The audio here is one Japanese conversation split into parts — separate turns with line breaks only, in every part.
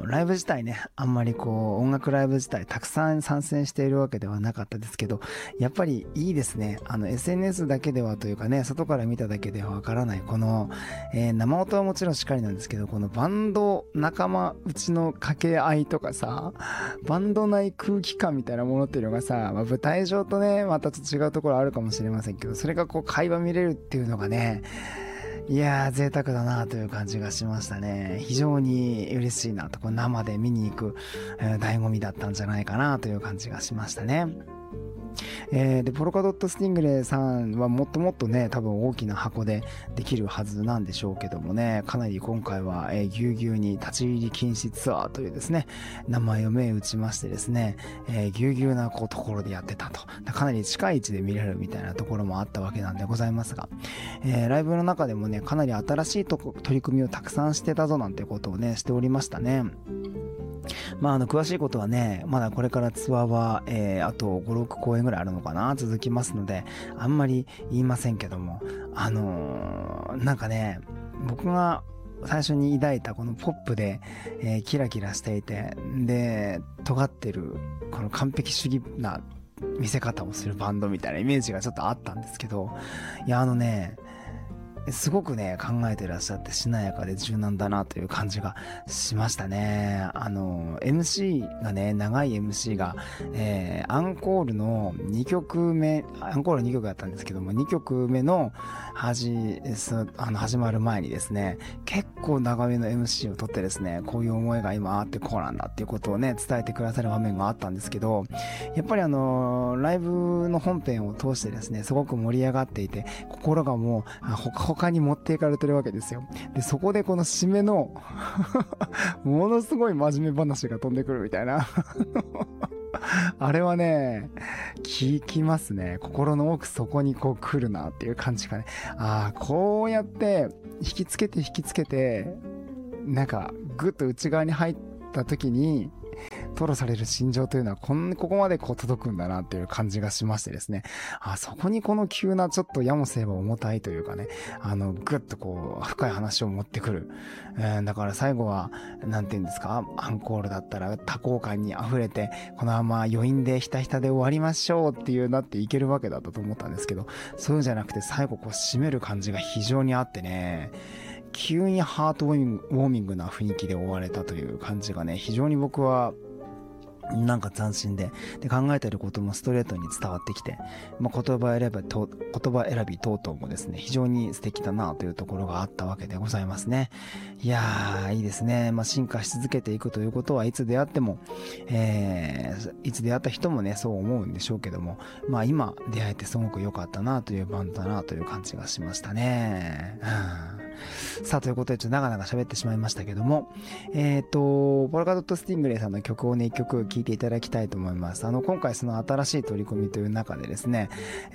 ライブ自体ね、あんまり音楽ライブ自体たくさん参戦しているわけではなかったですけど、やっぱりいいですね。SNS だけではというかね、外から見ただけではわからない、生音はもちろんしっかりなんですけど、このバンド仲間うちの掛け合いとかさ、バンド内空気感みたいなものっていうのがさ、舞台上とね、またちょっと違うところあるかもしれませんけど、それが会話見れるっていうのがね、いやー贅沢だなという感じがしましたね。非常に嬉しいなと、生で見に行く、醍醐味だったんじゃないかなという感じがしましたね。で、ポルカドットスティングレイさんはもっともっとね、多分大きな箱でできるはずなんでしょうけどもね、かなり今回は、ぎゅうぎゅうに立ち入り禁止ツアーというですね、名前を銘打ちましてですね、ぎゅうぎゅうなところでやってたと。かなり近い位置で見れるみたいなところもあったわけなんでございますが、ライブの中でもね、かなり新しい取り組みをたくさんしてたぞなんてことをね、しておりましたね。詳しいことはね、まだこれからツアーは、あと5、6公演ぐらいあるのかな、続きますので、あんまり言いませんけども、なんかね、僕が最初に抱いたこのポップで、キラキラしていて、で、尖ってる、この完璧主義な見せ方をするバンドみたいなイメージがちょっとあったんですけど、いや、すごくね、考えてらっしゃってしなやかで柔軟だなという感じがしましたね。MC がね、長い MC が、アンコールの2曲目、アンコール2曲だったんですけども、2曲目の始まる前にですね、結構長めの MC を取ってですね、こういう思いが今あってこうなんだっていうことをね、伝えてくださる場面があったんですけど、やっぱりライブの本編を通してですね、すごく盛り上がっていて、心がもう、他に持っていかれてるわけですよ。で、そこでこの締めのものすごい真面目話が飛んでくるみたいなあれはね、聞きますね。心の奥底に来るなっていう感じがね。こうやって引きつけて、なんかぐっと内側に入った時に、吐露される心情というのはここまで届くんだなっていう感じがしましてですね。そこにこの急なちょっとやもすれば重たいというかね、ぐっと深い話を持ってくる。だから最後は、なんて言うんですか、アンコールだったら多幸感に溢れて、このまま余韻でひたひたで終わりましょうっていうなっていけるわけだったと思ったんですけど、そうじゃなくて最後締める感じが非常にあってね、急にハートウォーミングな雰囲気で終われたという感じがね、非常に僕はなんか斬新で、考えていることもストレートに伝わってきて、言葉選び等々もですね、非常に素敵だなというところがあったわけでございますね。いやー、いいですね。進化し続けていくということはいつ出会っても、いつ出会った人もね、そう思うんでしょうけども、今出会えてすごく良かったなというバンドだなという感じがしましたね。さあ、ということで、ちょっと長々喋ってしまいましたけども、ポルカドットスティングレイさんの曲をね、一曲聴いていただきたいと思います。今回その新しい取り組みという中でですね、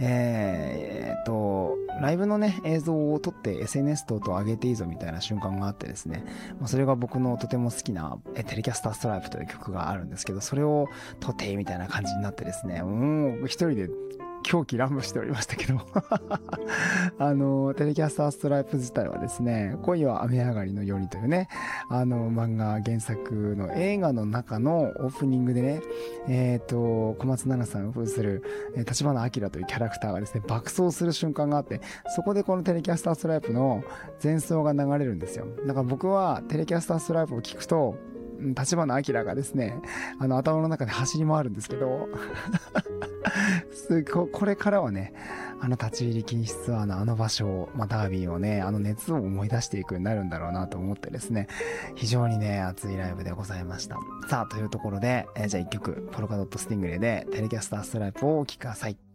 ライブのね、映像を撮って SNS 等々上げていいぞみたいな瞬間があってですね、それが僕のとても好きなテレキャスターストライプという曲があるんですけど、それを撮ってみたいな感じになってですね、もう一人で狂気乱舞しておりましたけどテレキャスターストライプ自体はですね、恋は雨上がりのようにというね、漫画原作の映画の中のオープニングでね、小松菜奈さんを扮する立花明というキャラクターがですね、爆走する瞬間があって、そこでこのテレキャスターストライプの前奏が流れるんですよ。だから僕はテレキャスターストライプを聞くと、立花明がですね、頭の中で走り回るんですけどこれからはね、立ち入り禁止ツアーの場所、ダービーをね、熱を思い出していくようになるんだろうなと思ってですね、非常にね、熱いライブでございました。さあ、というところで、じゃあ一曲、ポルカドットスティングレイでテレキャスターストライプをお聴きください。